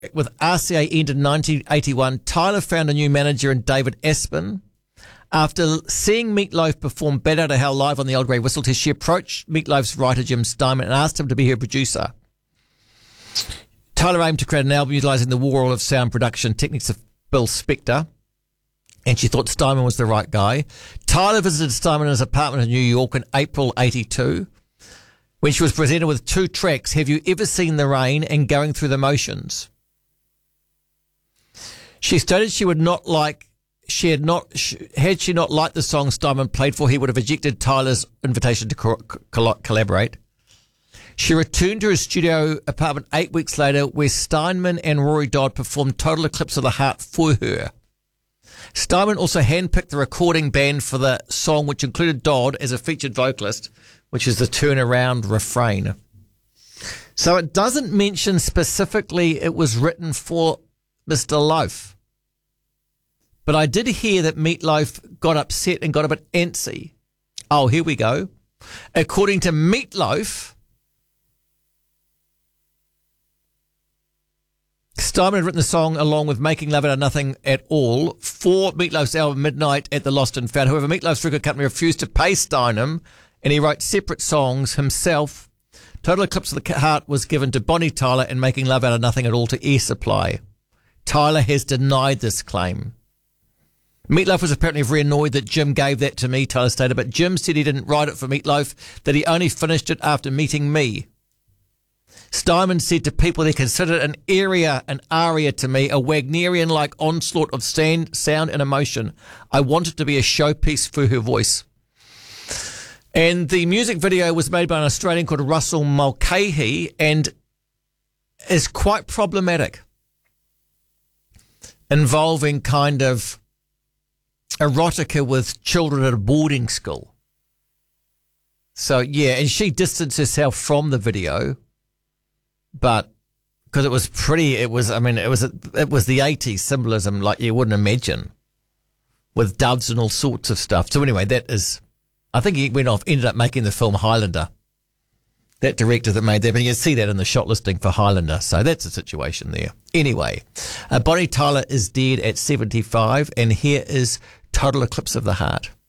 with RCA ended in 1981, Tyler found a new manager in David Aspen. After seeing Meat Loaf perform Bat Out of Hell live on the Old Grey Whistle Test, she approached Meat Loaf's writer Jim Steinman and asked him to be her producer. Tyler aimed to create an album utilising the wall of sound production techniques of Bill Spector, and she thought Steinman was the right guy. Tyler visited Steinman in his apartment in New York in April 82, when she was presented with 2 tracks, Have You Ever Seen the Rain and Going Through the Motions. She stated she would not like, had she not liked the song Steinman played for, he would have rejected Tyler's invitation to collaborate. She returned to her studio apartment 8 weeks later, where Steinman and Rory Dodd performed Total Eclipse of the Heart for her. Steinman also handpicked the recording band for the song, which included Dodd as a featured vocalist, which is the turnaround refrain. So it doesn't mention specifically it was written for Mr. Loaf. But I did hear that Meat Loaf got upset and got a bit antsy. Oh, here we go. According to Meat Loaf, Steinman had written the song along with Making Love Out of Nothing at All for Meat Loaf's album Midnight at the Lost and Found. However, Meat Loaf's record company refused to pay Steinman, and he wrote separate songs himself. Total Eclipse of the Heart was given to Bonnie Tyler and Making Love Out of Nothing at All to Air Supply. Tyler has denied this claim. Meat Loaf was apparently very annoyed that Jim gave that to me, Tyler stated, but Jim said he didn't write it for Meat Loaf, that he only finished it after meeting me. Steinman said to people they considered an aria to me, a Wagnerian-like onslaught of sound and emotion. I wanted to be a showpiece for her voice. And the music video was made by an Australian called Russell Mulcahy and is quite problematic, involving kind of erotica with children at a boarding school. So, yeah, and she distanced herself from the video, but because it was the 80s symbolism like you wouldn't imagine, with doves and all sorts of stuff. So anyway, I think he ended up making the film Highlander. That director that made that, but you can see that in the shot listing for Highlander. So that's the situation there. Anyway, Bonnie Tyler is dead at 75, and here is Total Eclipse of the Heart.